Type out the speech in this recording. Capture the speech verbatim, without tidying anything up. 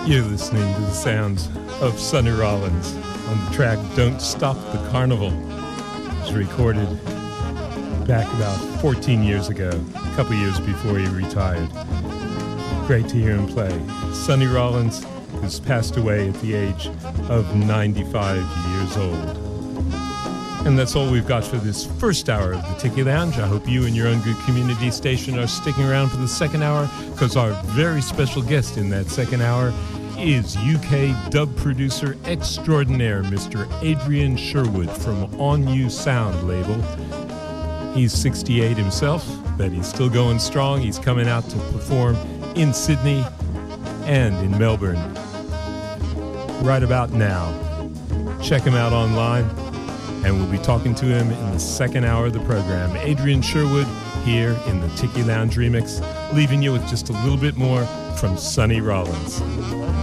You're listening to the sounds of Sonny Rollins on the track Don't Stop the Carnival. It was recorded back about fourteen years ago, a couple years before he retired. Great to hear him play. Sonny Rollins, who's passed away at the age of ninety-five years old. And that's all we've got for this first hour of the Tiki Lounge. I hope you and your own good community station are sticking around for the second hour, because our very special guest in that second hour is U K dub producer extraordinaire, Mister Adrian Sherwood from On You Sound label. He's sixty-eight himself, but he's still going strong. He's coming out to perform in Sydney and in Melbourne right about now. Check him out online, and we'll be talking to him in the second hour of the program. Adrian Sherwood here in the Tiki Lounge Remix, leaving you with just a little bit more from Sonny Rollins.